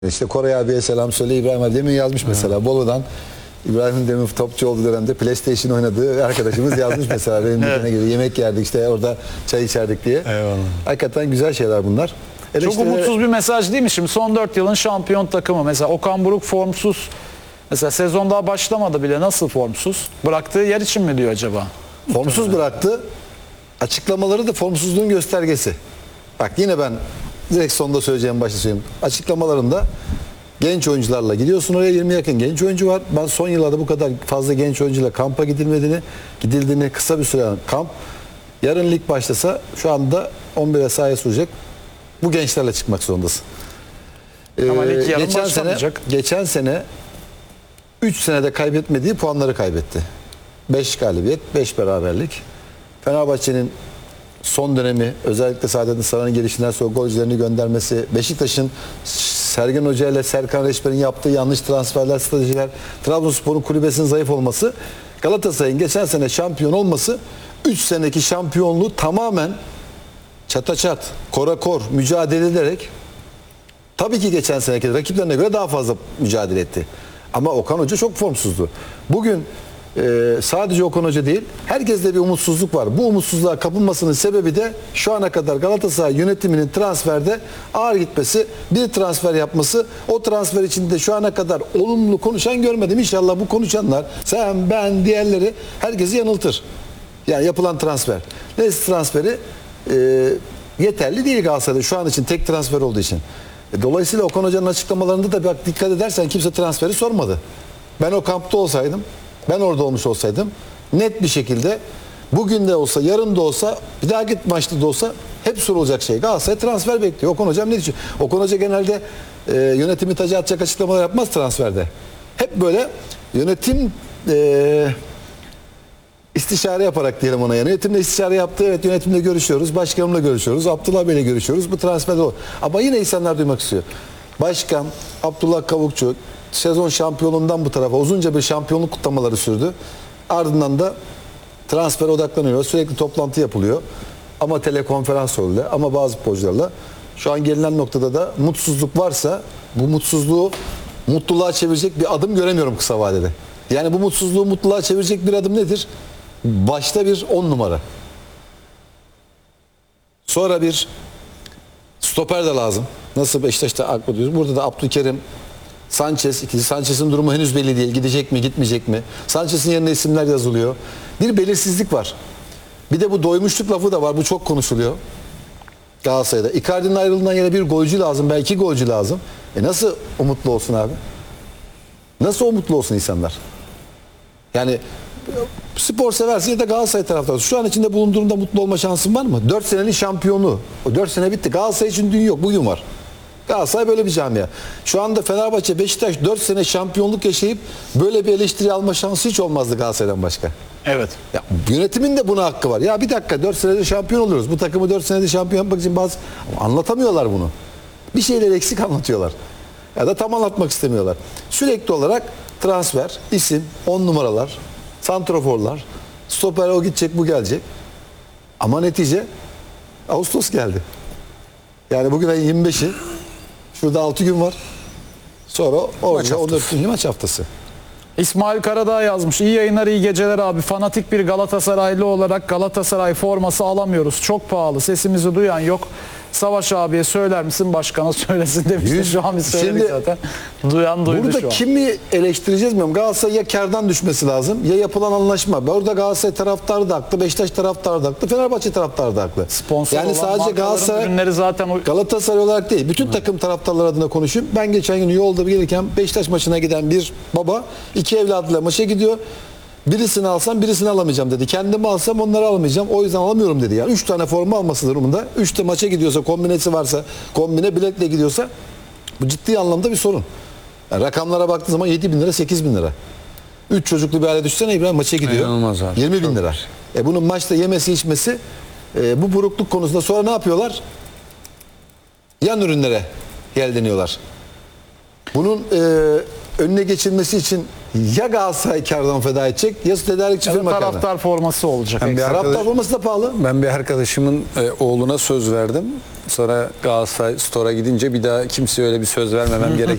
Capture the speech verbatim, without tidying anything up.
İşte Koray abiye selam söyle, İbrahim abi demin yazmış mesela evet. Bolu'dan. İbrahim demin topçu olduğu dönemde PlayStation oynadığı arkadaşımız yazmış mesela benim evet. gibi yemek yerdik işte orada çay içerdik diye. Eyvallah. Hakikaten güzel şeyler bunlar. Çok umutsuz bir mesaj değil mi şimdi? Son dört yılın şampiyon takımı. Mesela Okan Buruk formsuz. Mesela sezon daha başlamadı bile. Nasıl formsuz? Bıraktığı yer için mi diyor acaba? Formsuz bıraktı. Açıklamaları da formsuzluğun göstergesi. Bak yine ben direkt sonda söyleyeceğim başta söyleyeyim. Açıklamalarında genç oyuncularla gidiyorsun oraya, yirmi yakın genç oyuncu var. Ben son yıllarda bu kadar fazla genç oyuncuyla kampa gidilmediğini, gidildiğini kısa bir süre kamp. Yarın lig başlasa şu anda on bire sahaya sürecek. Bu gençlerle çıkmak zorundasın. Ama lig yarın geçen sene geçen sene üç senede kaybetmediği puanları kaybetti. beş galibiyet, beş beraberlik. Fenerbahçe'nin son dönemi, özellikle Saadettin Saran'ın gelişinden sonra golcülerini göndermesi, Beşiktaş'ın Sergen Hoca ile Serkan Reçber'in yaptığı yanlış transferler, stratejiler, Trabzonspor'un kulübesinin zayıf olması, Galatasaray'ın geçen sene şampiyon olması, üç seneki şampiyonluğu tamamen çataçat, korakor mücadele ederek, tabii ki geçen seneki rakiplerine göre daha fazla mücadele etti. Ama Okan Hoca çok formsuzdu. Bugün Ee, sadece Okan Hoca değil, herkeste bir umutsuzluk var. Bu umutsuzluğa kapılmasının sebebi de şu ana kadar Galatasaray yönetiminin transferde ağır gitmesi, bir transfer yapması. O transfer içinde şu ana kadar olumlu konuşan görmedim. İnşallah bu konuşanlar, sen, ben, diğerleri herkesi yanıltır. Yani yapılan transfer. Neyse transferi e, yeterli değil Galatasaray'da şu an için, tek transfer olduğu için. E, dolayısıyla Okan Hoca'nın açıklamalarında da bak, dikkat edersen kimse transferi sormadı. Ben o kampta olsaydım, ben orada olmuş olsaydım net bir şekilde bugün de olsa, yarın da olsa, bir dahaki maçta da olsa hep sorulacak şey. Galatasaray transfer bekliyor. Okan Hocam ne diyor? Okan Hoca genelde e, yönetimi taca atacak açıklamalar yapmaz transferde. Hep böyle yönetim e, istişare yaparak diyelim ona. Yani yönetimle istişare yaptı. Evet, yönetimle görüşüyoruz. Başkanımla görüşüyoruz. Abdullah Bey'le görüşüyoruz. Bu transferde o. Ama yine insanlar duymak istiyor. Başkan Abdullah Kavukçu sezon şampiyonundan bu tarafa uzunca bir şampiyonluk kutlamaları sürdü. Ardından da transfere odaklanıyor. Sürekli toplantı yapılıyor. Ama telekonferans oluyor. Ama bazı futbolcularla. Şu an gelinen noktada da mutsuzluk varsa bu mutsuzluğu mutluluğa çevirecek bir adım göremiyorum kısa vadede. Yani bu mutsuzluğu mutluluğa çevirecek bir adım nedir? Başta bir on numara. Sonra bir stoper de lazım. Nasıl Beşiktaş'ta aklı diyoruz. Burada da Abdülkerim, Sanchez, ikisi. Sanchez'in durumu henüz belli değil. Gidecek mi, gitmeyecek mi? Sanchez'in yerine isimler yazılıyor. Bir belirsizlik var. Bir de bu doymuşluk lafı da var. Bu çok konuşuluyor Galatasaray'da. Icardi'nin ayrılığından yere bir golcü lazım. Belki golcü lazım. E nasıl umutlu olsun abi? Nasıl umutlu olsun insanlar? Yani spor seversin ya da Galatasaray taraftarı. Şu an içinde bulunduğunda mutlu olma şansın var mı? dört senenin şampiyonu. O dört sene bitti. Galatasaray için dün yok. Bugün var. Galatasaray böyle bir camia. Şu anda Fenerbahçe, Beşiktaş dört sene şampiyonluk yaşayıp böyle bir eleştiri alma şansı hiç olmazdı Galatasaray'dan başka. Evet. Ya, yönetimin de buna hakkı var. Ya bir dakika, dört senedir şampiyon oluyoruz. Bu takımı dört senedir şampiyon yapmak için bazı anlatamıyorlar bunu. Bir şeyler eksik anlatıyorlar. Ya da tam anlatmak istemiyorlar. Sürekli olarak transfer, isim, on numaralar, santraforlar, stoper o gidecek, bu gelecek. Ama netice Ağustos geldi. Yani bugün ayın yirmi beşi. Şurada altı gün var. Sonra orada on dördüncü maç haftası. İsmail Karadağ yazmış. İyi yayınlar, iyi geceler abi. Fanatik bir Galatasaraylı olarak Galatasaray forması alamıyoruz. Çok pahalı. Sesimizi duyan yok. Savaş abiye söyler misin, başkana söylesin demişti. Şu an biz söyledik zaten. Duyan duydu burada şu an. kimi eleştireceğiz bilmiyorum. Galatasaray ya kârdan düşmesi lazım ya yapılan anlaşma. Orada Galatasaray taraftarı da haklı, Beşiktaş taraftarı da haklı, Fenerbahçe taraftarı da haklı. Sponsor yani sadece Galatasaray, zaten o... Galatasaray olarak değil. Bütün Hı. takım taraftarları adına konuşayım. Ben geçen gün yolda gelirken Beşiktaş maçına giden bir baba iki evladıyla maça gidiyor. Birisini alsam birisini alamayacağım dedi. Kendimi alsam onları alamayacağım. O yüzden alamıyorum dedi. Yani üç tane forma alması durumunda. Üçte maça gidiyorsa, kombinesi varsa, kombine biletle gidiyorsa bu ciddi anlamda bir sorun. Yani rakamlara baktığı zaman yedi bin lira, sekiz bin lira. Üç çocuklu bir aile düşsene İbrahim, maça gidiyor. yirmi bin lira. E bunun maçta yemesi içmesi e, bu burukluk konusunda sonra ne yapıyorlar? Yan ürünlere geldiniyorlar. Bunun e, önüne geçilmesi için ya Galatasaray kardan feda edecek ya tedarikçi Ya da firma kardan. taraftar forması olacak. Ben bir Ekstra. Taraftar arkadaş- forması da pahalı. Ben bir arkadaşımın e, oğluna söz verdim. Sonra Galatasaray Store'a gidince bir daha kimseye öyle bir söz vermemem gerek.